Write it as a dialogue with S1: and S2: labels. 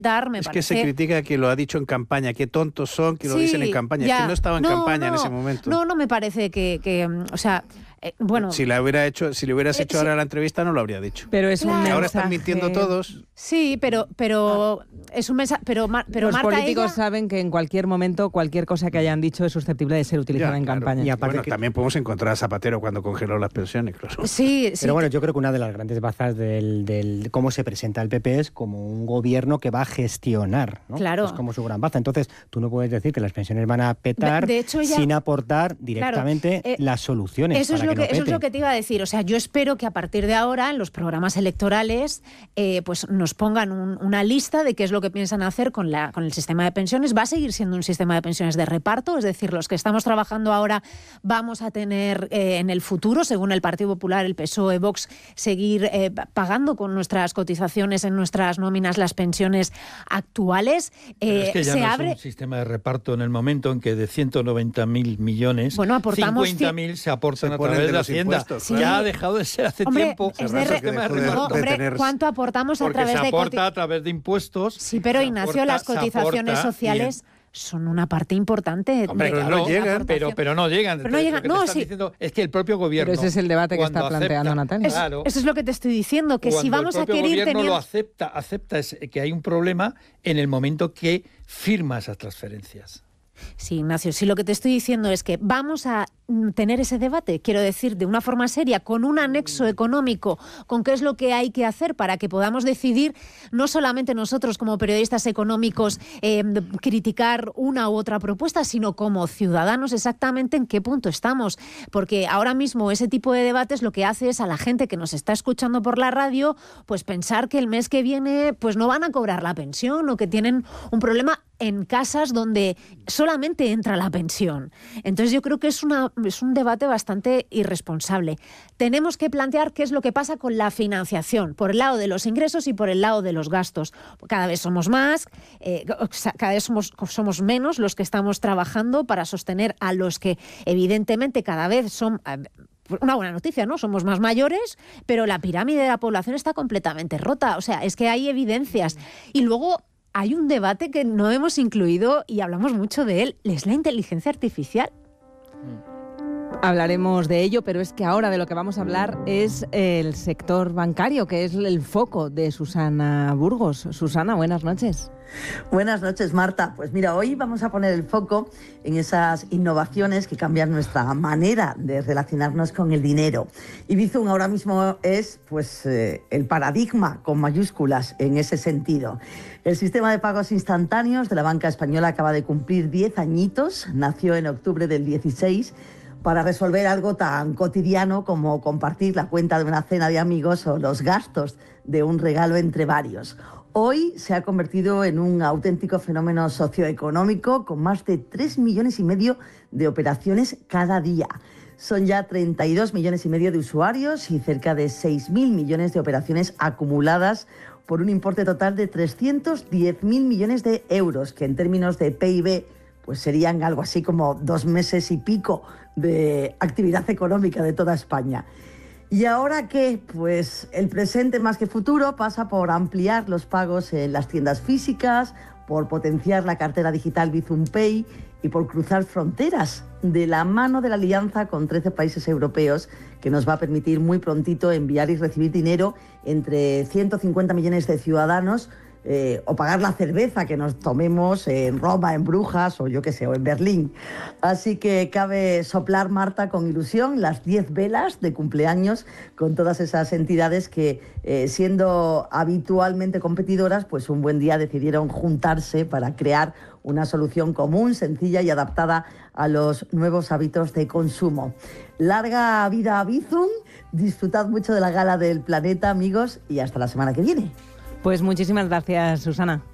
S1: dar, me
S2: es
S1: parece...
S2: Es que se critica a quien lo ha dicho en campaña, qué tontos son, que lo dicen en campaña.
S1: Ya.
S2: Es que no estaba en campaña en ese momento.
S1: No me parece que o sea, bueno...
S2: Si le hubieras hecho ahora la entrevista, no lo habría dicho.
S3: Pero es un mensaje...
S2: Ahora están mintiendo todos.
S1: Sí, pero es un mensaje... Pero
S3: los
S1: Marta,
S3: políticos saben que en cualquier momento, cualquier cosa que hayan dicho es susceptible de ser utilizada en campaña.
S2: Y aparte también podemos encontrar a Zapatero cuando congeló las pensiones, claro.
S1: Sí.
S4: Pero bueno, yo creo que una de las grandes bazas del cómo se presenta el PP es como un gobierno que va a gestionar, ¿no?
S1: Claro.
S4: Es como su gran baza. Entonces, tú no puedes decir que las pensiones van a petar
S1: de hecho,
S4: sin aportar directamente las soluciones.
S1: Eso es lo que te iba a decir. O sea, yo espero que a partir de ahora, en los programas electorales, pues nos pongan una lista de qué es lo que piensan hacer con el sistema de pensiones. Va a seguir siendo un sistema de pensiones de reparto, es decir, los que estamos trabajando ahora vamos a tener en el futuro, según el Partido Popular, el PSOE, Vox, seguir pagando con nuestras cotizaciones en nuestras nóminas las pensiones actuales.
S5: Es que ya no es un sistema de reparto en el momento en que de 190.000 millones,
S1: aportamos
S5: 50.000 se aportan a través de Hacienda.
S1: Sí.
S5: Ya ha dejado de ser hace tiempo.
S1: ¿Cuánto aportamos a través de
S5: se aporta a través de impuestos?
S1: Sí, pero Ignacio, las cotizaciones sociales son una parte importante.
S5: Pero no llegan. Pero no llegan. Diciendo es que el propio gobierno...
S3: Pero ese es el debate que está planteando Natalia.
S5: Claro,
S1: eso es lo que te estoy diciendo, que si vamos a querer...
S5: Cuando el propio gobierno lo acepta que hay un problema en el momento que firma esas transferencias.
S1: Sí, Ignacio, sí, lo que te estoy diciendo es que vamos a tener ese debate, quiero decir, de una forma seria, con un anexo económico, con qué es lo que hay que hacer para que podamos decidir, no solamente nosotros como periodistas económicos, criticar una u otra propuesta, sino como ciudadanos exactamente en qué punto estamos. Porque ahora mismo ese tipo de debates lo que hace es a la gente que nos está escuchando por la radio, pues pensar que el mes que viene pues no van a cobrar la pensión o que tienen un problema en casas donde solamente entra la pensión. Entonces yo creo que es un debate bastante irresponsable. Tenemos que plantear qué es lo que pasa con la financiación, por el lado de los ingresos y por el lado de los gastos. Cada vez somos más, cada vez somos menos los que estamos trabajando para sostener a los que evidentemente cada vez son... Una buena noticia, ¿no? Somos más mayores, pero la pirámide de la población está completamente rota. O sea, es que hay evidencias. Y luego hay un debate que no hemos incluido y hablamos mucho de él, es la inteligencia artificial.
S3: Hablaremos de ello, pero es que ahora de lo que vamos a hablar es el sector bancario, que es el foco de Susana Burgos. Susana, buenas noches.
S6: Buenas noches, Marta. Pues mira, hoy vamos a poner el foco en esas innovaciones que cambian nuestra manera de relacionarnos con el dinero. Y Bizum ahora mismo es el paradigma con mayúsculas en ese sentido. El sistema de pagos instantáneos de la banca española acaba de cumplir 10 añitos, nació en octubre del 16, para resolver algo tan cotidiano como compartir la cuenta de una cena de amigos o los gastos de un regalo entre varios. Hoy se ha convertido en un auténtico fenómeno socioeconómico con más de 3,5 millones de operaciones cada día. Son ya 32,5 millones de usuarios y cerca de 6.000 millones de operaciones acumuladas por un importe total de 310.000 millones de euros, que en términos de PIB pues serían algo así como 2 meses y pico de actividad económica de toda España. ¿Y ahora qué? Pues el presente más que futuro pasa por ampliar los pagos en las tiendas físicas, por potenciar la cartera digital Bizum Pay y por cruzar fronteras de la mano de la alianza con 13 países europeos que nos va a permitir muy prontito enviar y recibir dinero entre 150 millones de ciudadanos o pagar la cerveza que nos tomemos en Roma, en Brujas o yo qué sé, o en Berlín. Así que cabe soplar, Marta, con ilusión las 10 velas de cumpleaños con todas esas entidades que, siendo habitualmente competidoras, pues un buen día decidieron juntarse para crear una solución común, sencilla y adaptada a los nuevos hábitos de consumo. Larga vida a Bizum, disfrutad mucho de la Gala del Planeta, amigos, y hasta la semana que viene.
S3: Pues muchísimas gracias, Susana.